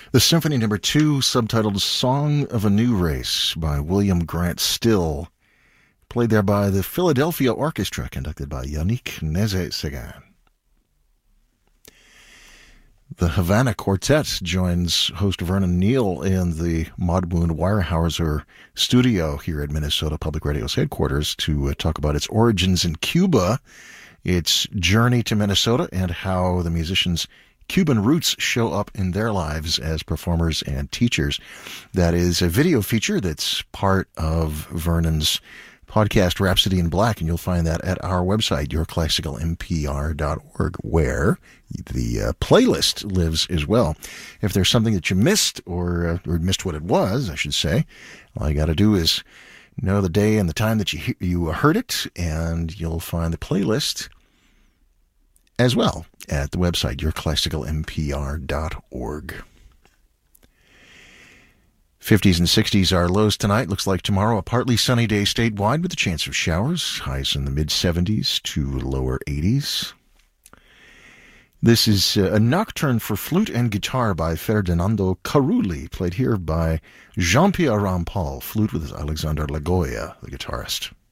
The Symphony No. 2, subtitled Song of a New Race by William Grant Still, played there by the Philadelphia Orchestra, conducted by Yannick Nézet-Séguin. The Havana Quartet joins host Vernon Neal in the Maudmoon Weyerhaeuser studio here at Minnesota Public Radio's headquarters to talk about its origins in Cuba, its journey to Minnesota, and how the musicians' Cuban roots show up in their lives as performers and teachers. That is a video feature that's part of Vernon's podcast Rhapsody in Black, and you'll find that at our website, yourclassicalmpr.org, where the playlist lives as well. If there's something that you missed, or missed what it was, I should say, all you got to do is know the day and the time that you heard it, and you'll find the playlist as well at the website, yourclassicalmpr.org. 50s and 60s are lows tonight. Looks like tomorrow a partly sunny day statewide with a chance of showers. Highs in the mid-70s to lower 80s. This is a nocturne for flute and guitar by Ferdinando Carulli, played here by Jean-Pierre Rampal, flute with Alexander Lagoya, the guitarist.